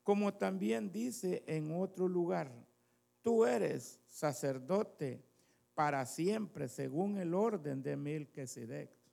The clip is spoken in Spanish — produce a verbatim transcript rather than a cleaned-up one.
Como también dice en otro lugar, tú eres sacerdote para siempre según el orden de Melquisedec.